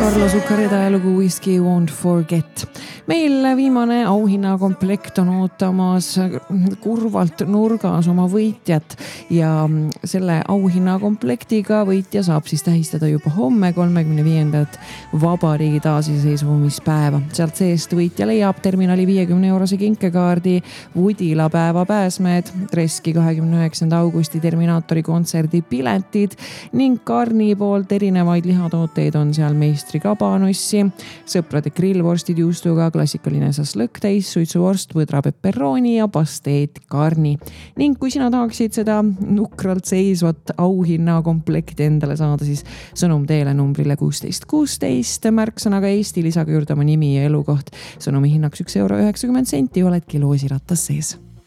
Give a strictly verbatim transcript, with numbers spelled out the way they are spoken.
Carlos Ucareda ja lugu Whiskey Won't Forget. Meil viimane auhinnakomplekt on ootamas kurvalt nurgas oma võitjat ja selle auhinnakomplektiga võitja saab siis tähistada juba homme kolmekümne viiendat vabariigi taasiseseisvumispäeva. Sealt seest võitja leiab terminali viiekümne eurose kinkekaardi, Vudila päeva pääsmed, Treski kahekümne üheksanda augusti Terminaatori kontserdi piletid ning Karni poolt erinevaid lihatooteid on seal meistri kabanossi, sõprade grillvorstid juustuga, klassikaline saslõkk täis, suitsuvorst, võdra pepperoni ja pasteet Karni. Ning kui sina tahaksid seda nukralt seisvat auhinnakomplekti endale saada, siis sõnum teele numbrile kuusteist kuusteist, märksõnaga Eesti, lisaga juurde oma nimi ja elukoht. Sõnumi hinnaks üks euro üheksakümmend senti, oledki loosirattas sees.